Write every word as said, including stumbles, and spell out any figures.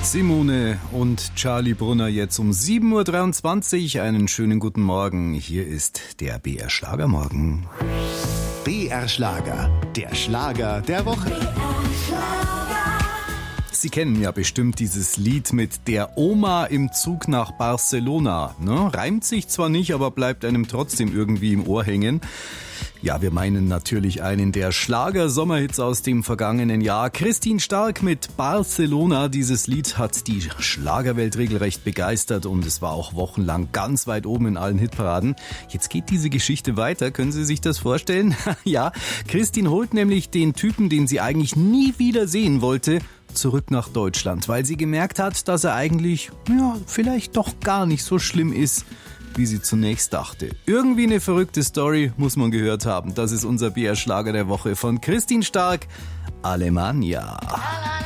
Simone und Charlie Brunner jetzt um sieben Uhr dreiundzwanzig. Einen schönen guten Morgen. Hier ist der B R Schlagermorgen. B R Schlager, der Schlager der Woche. Sie kennen ja bestimmt dieses Lied mit der Oma im Zug nach Barcelona. Ne? Reimt sich zwar nicht, aber bleibt einem trotzdem irgendwie im Ohr hängen. Ja, wir meinen natürlich einen der Schlager-Sommerhits aus dem vergangenen Jahr. Christine Stark mit Barcelona. Dieses Lied hat die Schlagerwelt regelrecht begeistert und es war auch wochenlang ganz weit oben in allen Hitparaden. Jetzt geht diese Geschichte weiter. Können Sie sich das vorstellen? Ja, Christine holt nämlich den Typen, den sie eigentlich nie wieder sehen wollte, zurück nach Deutschland, weil sie gemerkt hat, dass er eigentlich, ja, vielleicht doch gar nicht so schlimm ist, wie sie zunächst dachte. Irgendwie eine verrückte Story, muss man gehört haben. Das ist unser B R Schlager der Woche von Christine Stark, Alemannia.